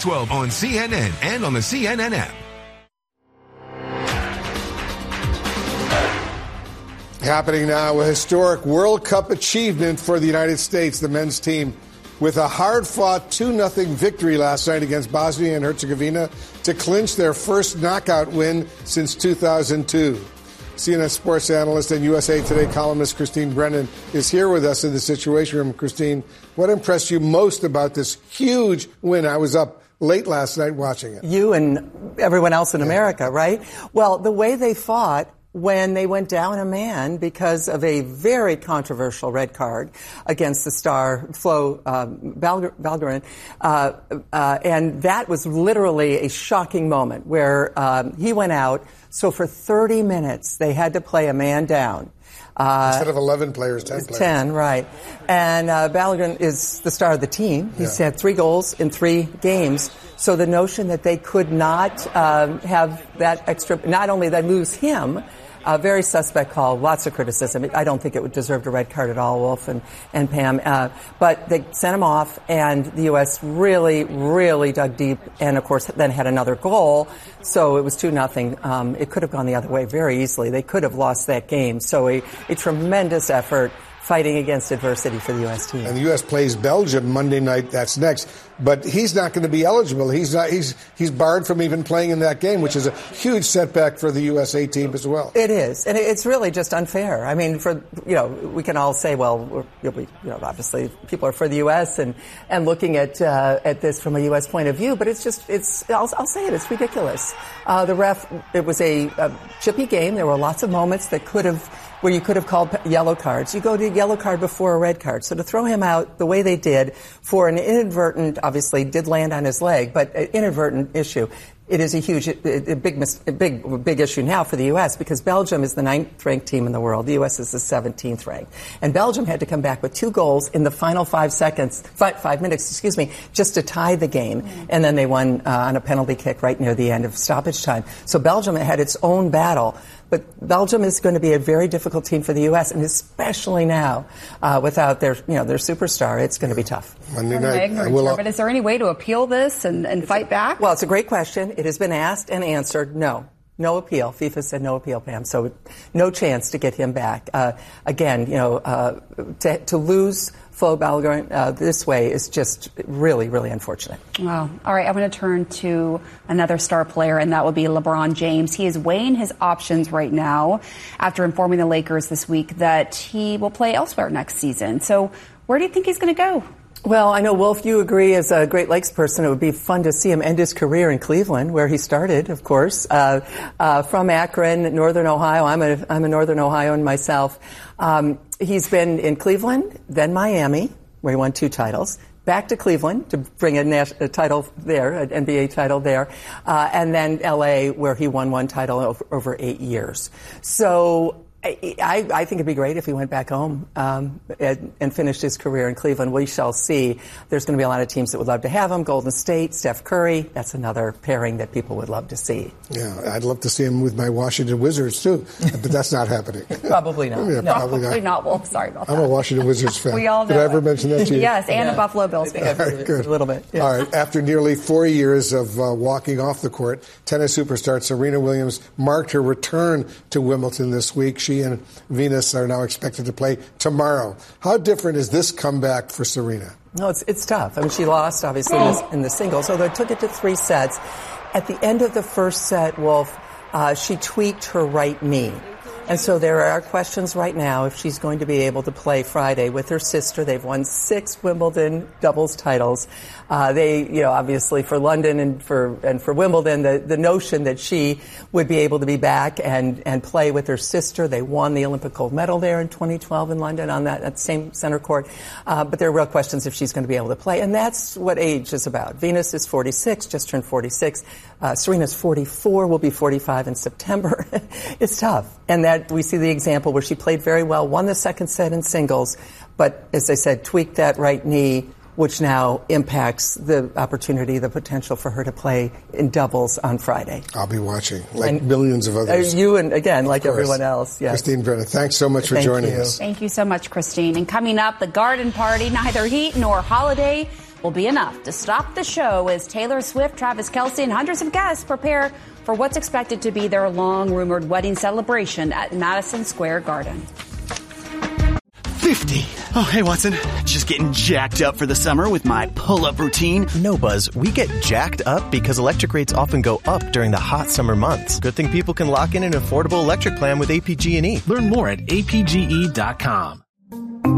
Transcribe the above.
12 on CNN and on the CNN app. Happening now, a historic World Cup achievement for the United States, the men's team, with a hard-fought 2-0 victory last night against Bosnia and Herzegovina to clinch their first knockout win since 2002. CNN sports analyst and USA Today columnist Christine Brennan is here with us in the Situation Room. Christine, what impressed you most about this huge win? I was up late last night watching it. You and everyone else in America, right? Well, the way they fought when they went down a man because of a very controversial red card against the star Flo Valgarin. And that was literally a shocking moment where he went out. So for 30 minutes, they had to play a man down. Instead of 11 players, 10 players. 10, right. And Valgarin is the star of the team. He's had 3 goals in 3 games. So the notion that they could not have that extra, not only they lose him, a very suspect call, lots of criticism. I don't think it would deserve a red card at all, Wolf and Pam. But they sent him off, and the U.S. really, really dug deep, and of course then had another goal. So it was 2-0. It could have gone the other way very easily. They could have lost that game. So a tremendous effort fighting against adversity for the U.S. team. And the U.S. plays Belgium Monday night. That's next. But he's not going to be eligible. He's barred from even playing in that game, which is a huge setback for the USA team as well. It is. And it's really just unfair. I mean, we can all say, well, obviously people are for the U.S. and looking at this from a U.S. point of view, but I'll say it, it's ridiculous. The ref, it was a chippy game. There were lots of moments where you could have called yellow cards. You go to yellow card before a red card. So to throw him out the way they did for an inadvertent, obviously did land on his leg, but an inadvertent issue, it is a big issue now for the U.S. because Belgium is the 9th ranked team in the world. The U.S. is the 17th ranked. And Belgium had to come back with 2 goals in the final 5 minutes, just to tie the game. And then they won on a penalty kick right near the end of stoppage time. So Belgium had its own battle. But Belgium is going to be a very difficult team for the U.S., and especially now without their superstar, it's going to be tough. Monday night. But is there any way to appeal this and fight back? Well, it's a great question. It has been asked and answered. No appeal. FIFA said no appeal, Pam. So no chance to get him back. Again, to lose Flo Valgarin this way is just really, really unfortunate. Wow. All right, I'm going to turn to another star player, and that would be LeBron James. He is weighing his options right now after informing the Lakers this week that he will play elsewhere next season. So where do you think he's going to go? Well, I know, Wolf, you agree as a Great Lakes person, it would be fun to see him end his career in Cleveland, where he started, of course. From Akron, Northern Ohio. I'm a Northern Ohioan myself. He's been in Cleveland, then Miami, where he won 2 titles. Back to Cleveland to bring a title there, an NBA title there, and then L.A., where he won 1 title over 8 years. So I think it'd be great if he went back home and finished his career in Cleveland. We shall see. There's going to be a lot of teams that would love to have him. Golden State, Steph Curry. That's another pairing that people would love to see. Yeah, I'd love to see him with my Washington Wizards, too. But that's not happening. Probably not. Yeah, probably not. Well, sorry about that. I'm a Washington Wizards fan. We all know. Did I ever mention that to you? Yes, and a Buffalo Bills fan. All right, good. A little bit. Yeah. All right. After nearly 4 years of walking off the court, tennis superstar Serena Williams marked her return to Wimbledon this week. She and Venus are now expected to play tomorrow. How different is this comeback for Serena? No, it's tough. I mean, she lost, obviously, in the singles, although it took it to 3 sets. At the end of the first set, Wolf, she tweaked her right knee. And so there are questions right now if she's going to be able to play Friday with her sister. They've won 6 Wimbledon doubles titles. They, obviously for London and for Wimbledon, the notion that she would be able to be back and play with her sister. They won the Olympic gold medal there in 2012 in London on that same center court. But there are real questions if she's going to be able to play. And that's what age is about. Venus is 46, just turned 46. Serena's 44, will be 45 in September. It's tough. And that we see the example where she played very well, won the second set in singles, but as I said, tweaked that right knee, which now impacts the opportunity, the potential for her to play in doubles on Friday. I'll be watching, like millions of others. You and, again, like everyone else. Yes. Christine Brennan, thanks so much for joining us. Thank you so much, Christine. And coming up, the garden party, neither heat nor holiday, will be enough to stop the show as Taylor Swift, Travis Kelce, and hundreds of guests prepare for what's expected to be their long-rumored wedding celebration at Madison Square Garden. 50. Oh, hey, Watson. Just getting jacked up for the summer with my pull-up routine. No, Buzz. We get jacked up because electric rates often go up during the hot summer months. Good thing people can lock in an affordable electric plan with APG&E. Learn more at apge.com.